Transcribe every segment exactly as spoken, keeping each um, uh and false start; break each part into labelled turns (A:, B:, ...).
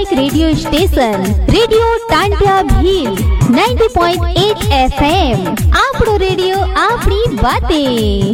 A: Radio station radio Tantia Bhil नब्बे point आठ FM आपड़ो radio आपड़ी बातें।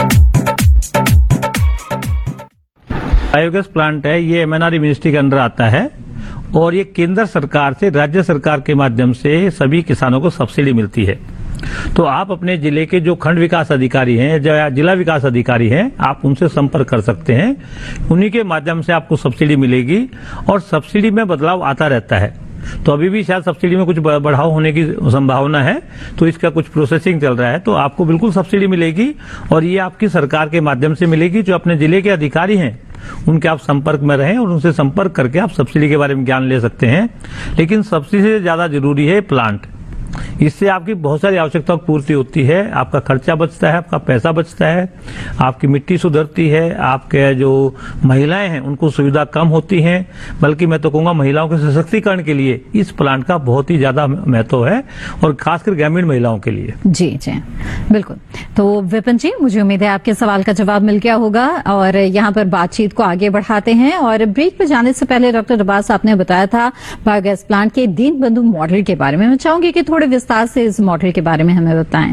B: बायोगैस प्लांट है, ये एमएनआरई मिनिस्ट्री के अंदर आता है और ये केंद्र सरकार से राज्य सरकार के माध्यम से सभी किसानों को सब्सिडी मिलती है। तो आप अपने जिले के जो खंड विकास अधिकारी हैं, जो जिला विकास अधिकारी हैं, आप उनसे संपर्क कर सकते हैं। उन्हीं के माध्यम से आपको सब्सिडी मिलेगी और सब्सिडी में बदलाव आता रहता है। तो अभी भी शायद सब्सिडी में कुछ बढ़ाव होने की संभावना है, तो इसका कुछ प्रोसेसिंग चल रहा है। तो आपको बिल्कुल सब्सिडी मिलेगी और ये आपकी सरकार के माध्यम से मिलेगी। जो अपने जिले के अधिकारी हैं उनके आप संपर्क में रहें और उनसे संपर्क करके आप सब्सिडी के बारे में ज्ञान ले सकते हैं। लेकिन सब्सिडी से ज्यादा जरूरी है प्लांट। इससे आपकी बहुत सारी आवश्यकताओं की पूर्ति होती है, आपका खर्चा बचता है, आपका पैसा बचता है, आपकी मिट्टी सुधरती है, आपके जो महिलाएं हैं उनको सुविधा कम होती है। बल्कि मैं तो कहूंगा महिलाओं के सशक्तिकरण के लिए इस प्लांट का बहुत ही ज्यादा महत्व है और खासकर ग्रामीण महिलाओं के लिए। जी
C: जी बिल्कुल। तो विपिन जी, मुझे उम्मीद है आपके सवाल का जवाब मिल गया होगा और यहाँ पर बातचीत को आगे बढ़ाते हैं। और ब्रेक पे जाने से पहले डॉक्टर अब्बास आपने बताया था बायोगैस प्लांट के दीनबंधु मॉडल के बारे में। मैं चाहूंगी कि थोड़े विस्तार से इस मॉडल के बारे में हमें बताएं।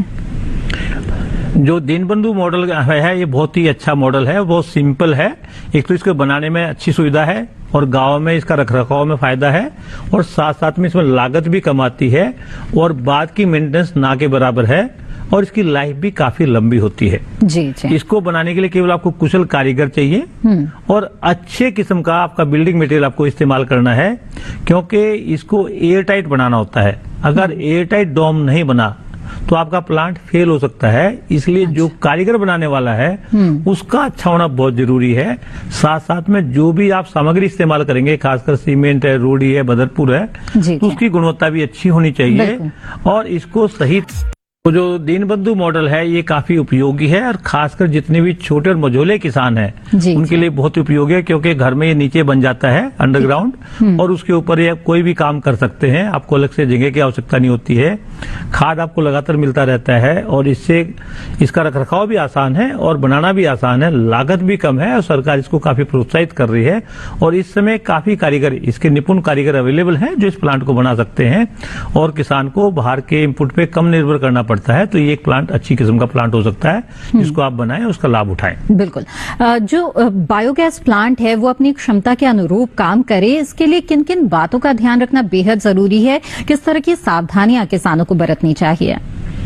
B: जो दीनबंधु मॉडल है ये बहुत ही अच्छा मॉडल है, बहुत सिंपल है। एक तो इसको बनाने में अच्छी सुविधा है और गांव में इसका रखरखाव में फायदा है और साथ साथ में इसमें लागत भी कम आती है और बाद की मेंटेनेंस ना के बराबर है और इसकी लाइफ भी काफी लंबी होती है।
C: जी जी।
B: इसको बनाने के लिए केवल आपको कुशल कारीगर चाहिए और अच्छे किस्म का आपका बिल्डिंग मटेरियल आपको इस्तेमाल करना है, क्योंकि इसको एयर टाइट बनाना होता है। अगर एयर टाइट डोम नहीं बना तो आपका प्लांट फेल हो सकता है। इसलिए अच्छा। जो कारीगर बनाने वाला है उसका अच्छा होना बहुत जरूरी है। साथ साथ में जो भी आप सामग्री इस्तेमाल करेंगे, खासकर सीमेंट है, रोड़ी है, बदरपुर है, तो उसकी गुणवत्ता भी अच्छी होनी चाहिए और इसको सही। तो जो दीनबंधु मॉडल है ये काफी उपयोगी है और खासकर जितने भी छोटे और मझोले किसान हैं उनके लिए बहुत उपयोगी है, क्योंकि घर में ये नीचे बन जाता है अंडरग्राउंड और उसके ऊपर ये कोई भी काम कर सकते हैं। आपको अलग से जगह की आवश्यकता नहीं होती है, खाद आपको लगातार मिलता रहता है और इससे इसका रखरखाव भी आसान है और बनाना भी आसान है, लागत भी कम है और सरकार इसको काफी प्रोत्साहित कर रही है। और इस समय काफी कारीगर, इसके निपुण कारीगर अवेलेबल हैं जो इस प्लांट को बना सकते हैं और किसान को बाहर के इनपुट पे कम निर्भर करना पड़ता है। तो ये एक प्लांट अच्छी किस्म का प्लांट हो सकता है जिसको आप बनाएं, उसका लाभ उठाएं।
C: बिल्कुल। जो बायोगैस प्लांट है वो अपनी क्षमता के अनुरूप काम करे, इसके लिए किन किन बातों का ध्यान रखना बेहद जरूरी है? किस तरह की सावधानियां किसानों को बरतनी चाहिए?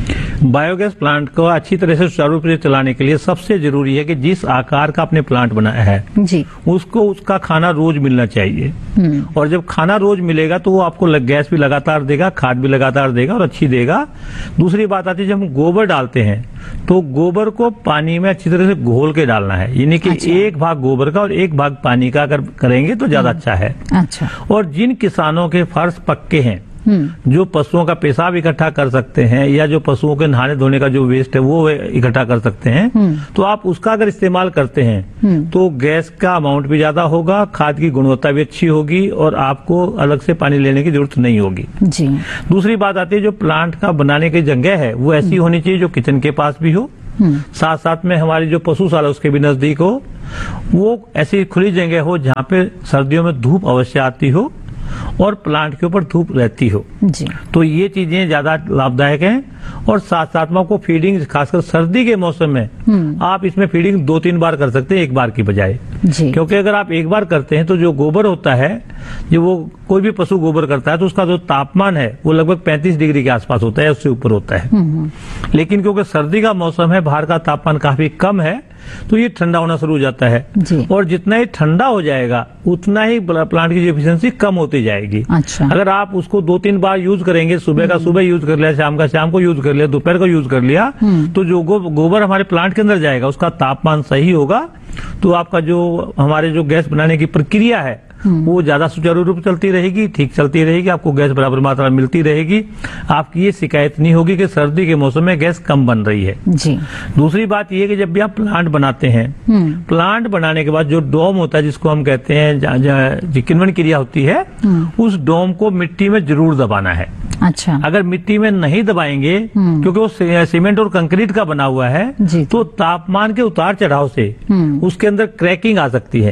B: बायोगैस प्लांट को अच्छी तरह से सुचारू रूप से चलाने के लिए सबसे जरूरी है कि जिस आकार का आपने प्लांट बनाया है जी उसको उसका खाना रोज मिलना चाहिए। और जब खाना रोज मिलेगा तो वो आपको गैस भी लगातार देगा, खाद भी लगातार देगा और अच्छी देगा। दूसरी बात आती है, जब हम गोबर डालते हैं तो गोबर को पानी में अच्छी तरह से घोल के डालना है, यानी कि अच्छा। एक भाग गोबर का और एक भाग पानी का अगर करेंगे तो ज्यादा अच्छा है। अच्छा। और जिन किसानों के फर्श पक्के हैं, जो पशुओं का पेशाब इकट्ठा कर सकते हैं या जो पशुओं के नहाने धोने का जो वेस्ट है वो इकट्ठा कर सकते हैं, तो आप उसका अगर इस्तेमाल करते हैं तो गैस का अमाउंट भी ज्यादा होगा, खाद की गुणवत्ता भी अच्छी होगी और आपको अलग से पानी लेने की जरूरत नहीं होगी जी। दूसरी बात आती है, जो प्लांट का बनाने की जगह है वो ऐसी होनी चाहिए जो किचन के पास भी हो, साथ साथ में हमारी जो पशुशाला उसके भी नजदीक हो, वो ऐसी खुली जगह हो जहाँ पे सर्दियों में धूप अवश्य आती हो और प्लांट के ऊपर धूप रहती हो जी। तो ये चीजें ज्यादा लाभदायक हैं। और साथ साथ में आपको फीडिंग, खासकर सर्दी के मौसम में आप इसमें फीडिंग दो तीन बार कर सकते हैं एक बार की बजाय, क्योंकि अगर आप एक बार करते हैं तो जो गोबर होता है, जो वो कोई भी पशु गोबर करता है तो उसका जो तापमान है वो लगभग पैंतीस डिग्री के आसपास होता है, उससे ऊपर होता है। लेकिन क्योंकि सर्दी का मौसम है, बाहर का तापमान काफी कम है, तो ये ठंडा होना शुरू हो जाता है और जितना ही ठंडा हो जाएगा उतना ही प्लांट की एफिशिएंसी कम होती जाएगी। अच्छा। अगर आप उसको दो तीन बार यूज करेंगे, सुबह का सुबह यूज कर लिया, शाम का शाम को यूज कर लिया, दोपहर को यूज कर लिया, तो जो गो, गोबर हमारे प्लांट के अंदर जाएगा उसका तापमान सही होगा, तो आपका जो हमारे जो गैस बनाने की प्रक्रिया है वो ज्यादा सुचारू रूप चलती रहेगी, ठीक चलती रहेगी, आपको गैस बराबर मात्रा में मिलती रहेगी। आपकी ये शिकायत नहीं होगी कि सर्दी के मौसम में गैस कम बन रही है जी। दूसरी बात ये कि जब भी आप प्लांट बनाते हैं, प्लांट बनाने के बाद जो डोम होता है जिसको हम कहते हैं किण्वन क्रिया होती है, उस डोम को मिट्टी में जरूर दबाना है। अच्छा। अगर मिट्टी में नहीं दबाएंगे, क्योंकि वो सीमेंट और कंक्रीट का बना हुआ है, तो तापमान के उतार चढ़ाव से उसके अंदर क्रैकिंग आ सकती है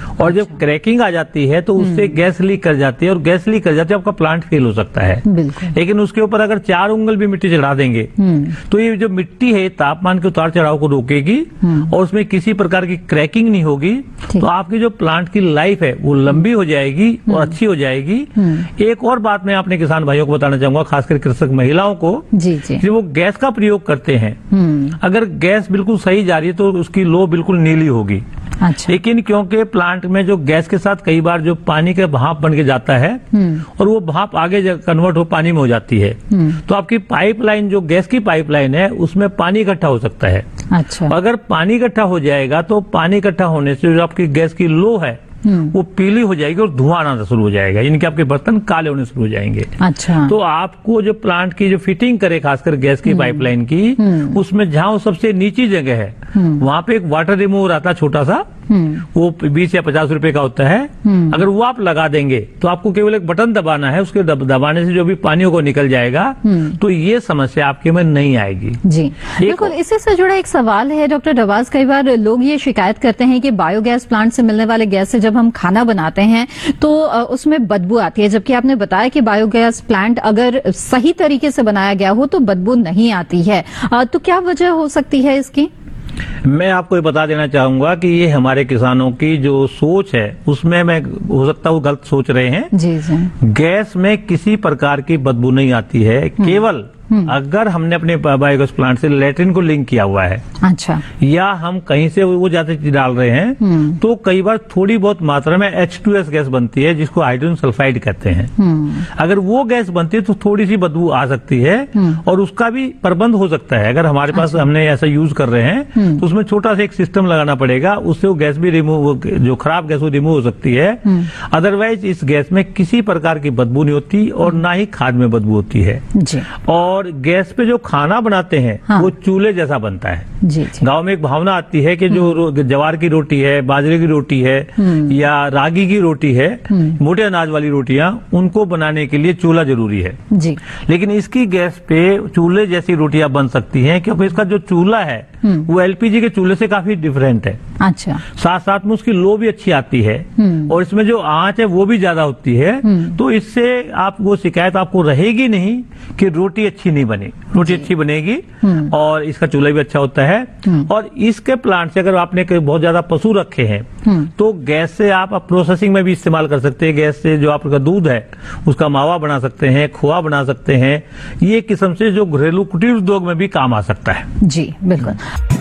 B: और जब क्रैकिंग आ जाती है तो उससे गैस लीक कर जाती है, और गैस लीक कर जाती है आपका प्लांट फेल हो सकता है। लेकिन उसके ऊपर अगर चार उंगल भी मिट्टी चढ़ा देंगे तो ये जो मिट्टी है तापमान के उतार चढ़ाव को रोकेगी और उसमें किसी प्रकार की क्रैकिंग नहीं होगी, तो आपकी जो प्लांट की लाइफ है वो लंबी हो जाएगी और अच्छी हो जाएगी। एक और बात मैं अपने किसान भाइयों को बताना चाहूंगा, खासकर कृषक महिलाओं को, जी जी। जो वो गैस का प्रयोग करते हैं, अगर गैस बिल्कुल सही जा रही है तो उसकी लो बिल्कुल नीली होगी। अच्छा। लेकिन क्योंकि प्लांट में जो गैस के साथ कई बार जो पानी का भाप बन के जाता है और वो भाप आगे कन्वर्ट हो पानी में हो जाती है, तो आपकी पाइपलाइन जो गैस की पाइपलाइन है उसमें पानी इकट्ठा हो सकता है। अच्छा। अगर पानी इकट्ठा हो जाएगा तो पानी इकट्ठा होने से जो आपकी गैस की लो है वो पीली हो जाएगी और धुआं आना शुरू हो जाएगा, यानी कि आपके बर्तन काले होने शुरू हो जाएंगे। अच्छा। तो आपको जो प्लांट की जो फिटिंग करे खासकर गैस की पाइपलाइन की, उसमें जहां सबसे नीची जगह है वहां पे एक वाटर रिमूवर आता है छोटा सा, वो बीस या पचास रुपए का होता है। अगर वो आप लगा देंगे तो आपको केवल एक बटन दबाना है, उसके दबाने से जो भी पानी को निकल जाएगा, तो ये समस्या आपके में नहीं आएगी। जी
C: बिल्कुल। इससे से जुड़ा एक सवाल है डॉक्टर रबास, कई बार लोग ये शिकायत करते हैं कि बायोगैस प्लांट से मिलने वाले गैस से जब हम खाना बनाते हैं तो उसमें बदबू आती है, जबकि आपने बताया कि बायोगैस प्लांट अगर सही तरीके से बनाया गया हो तो बदबू नहीं आती है, तो क्या वजह हो सकती है इसकी?
B: मैं आपको ये बता देना चाहूंगा कि ये हमारे किसानों की जो सोच है उसमें मैं हो सकता है वो गलत सोच रहे हैं। जी जी। गैस में किसी प्रकार की बदबू नहीं आती है, केवल अगर हमने अपने बायोगैस प्लांट से लैट्रिन को लिंक किया हुआ है, अच्छा, या हम कहीं से वो ज्यादा चीज डाल रहे हैं, तो कई बार थोड़ी बहुत मात्रा में एच टू एस गैस बनती है जिसको हाइड्रोजन सल्फाइड कहते हैं। अगर वो गैस बनती है तो थोड़ी सी बदबू आ सकती है और उसका भी प्रबंध हो सकता है। अगर हमारे पास हमने ऐसा यूज कर रहे हैं तो उसमें छोटा सा एक सिस्टम लगाना पड़ेगा, उससे वो गैस भी रिमूव, जो खराब गैस वो रिमूव हो सकती है। अदरवाइज इस गैस में किसी प्रकार की बदबू नहीं होती और ना ही खाद में बदबू होती है। और गैस पे जो खाना बनाते हैं हाँ। वो चूल्हे जैसा बनता है। जी, जी। गांव में एक भावना आती है कि जो जवार की रोटी है, बाजरे की रोटी है या रागी की रोटी है, मोटे अनाज वाली रोटियां, उनको बनाने के लिए चूल्हा जरूरी है। जी। लेकिन इसकी गैस पे चूल्हे जैसी रोटियां बन सकती हैं क्योंकि इसका जो चूल्हा है वो एलपीजी के चूल्हे से काफी डिफरेंट है। अच्छा। साथ साथ में उसकी लो भी अच्छी आती है और इसमें जो आंच है वो भी ज्यादा होती है, तो इससे आप वो शिकायत आपको रहेगी नहीं कि रोटी अच्छी नहीं बनी। रोटी अच्छी बनेगी और इसका चूल्हा भी अच्छा होता है। और इसके प्लांट से अगर आपने बहुत ज्यादा पशु रखे हैं तो गैस से आप प्रोसेसिंग में भी इस्तेमाल कर सकते हैं। गैस से जो आपका दूध है उसका मावा बना सकते हैं, खोआ बना सकते हैं। ये किस्म से जो घरेलू कुटीर उद्योग में भी काम आ सकता है।
C: जी बिल्कुल।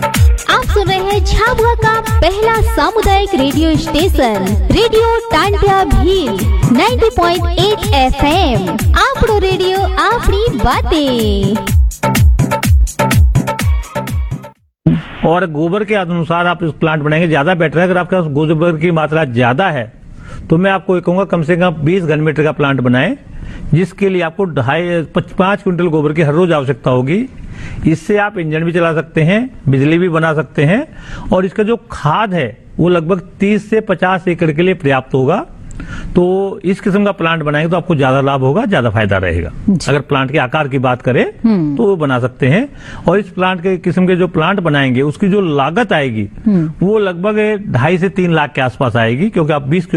A: आप सुन रहे हैं झाबुआ का पहला सामुदायिक radio station radio Tantia Bhil नब्बे पॉइंट आठ एफ एम। आपरो रेडियो आपरी बातें।
B: और गोबर के अनुसार आप इस प्लांट बनाएंगे ज्यादा बेटर है। अगर आपके पास गोबर की मात्रा ज्यादा है तो मैं आपको कहूंगा कम से कम बीस घन मीटर का प्लांट बनाएं, जिसके लिए आपको ढाई पांच क्विंटल गोबर की हर रोज आवश्यकता होगी। इससे आप इंजन भी चला सकते हैं, बिजली भी बना सकते हैं और इसका जो खाद है वो लगभग तीस से पचास एकड़ के लिए पर्याप्त होगा। तो इस किस्म का प्लांट बनाएंगे तो आपको ज्यादा लाभ होगा, ज्यादा फायदा रहेगा। अगर प्लांट के आकार की बात करें तो वो बना सकते हैं। और इस प्लांट के किस्म के जो प्लांट बनाएंगे उसकी जो लागत आएगी वो लगभग ढाई से तीन लाख के आसपास आएगी, क्योंकि आप बीस